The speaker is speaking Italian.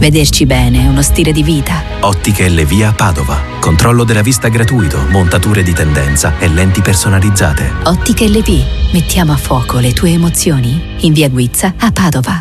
Vederci bene è uno stile di vita. Ottiche Levia Padova. Controllo della vista gratuito, montature di tendenza e lenti personalizzate. Ottiche Levi. Mettiamo a fuoco le tue emozioni in via Guizza a Padova.